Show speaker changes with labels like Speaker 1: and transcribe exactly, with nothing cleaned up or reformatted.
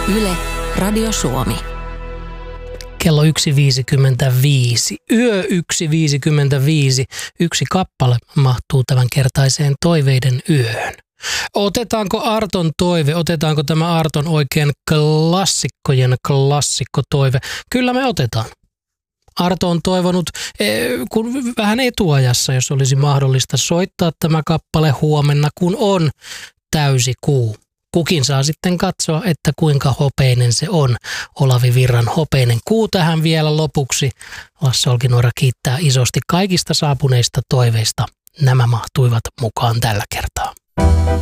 Speaker 1: Yle, Radio Suomi.
Speaker 2: Kello yksi viisikymmentäviisi. Yö yksi viisikymmentäviisi. Yksi kappale mahtuu tämän kertaiseen toiveiden yöhön. Otetaanko Arton toive? Otetaanko tämä Arton oikein klassikkojen klassikkotoive? Kyllä me otetaan. Arto on toivonut kun vähän etuajassa, jos olisi mahdollista soittaa tämä kappale huomenna, kun on täysi kuu. Kukin saa sitten katsoa, että kuinka hopeinen se on. Olavi Virran hopeinen kuu tähän vielä lopuksi. Lasse Olkinuora kiittää isosti kaikista saapuneista toiveista. Nämä mahtuivat mukaan tällä kertaa.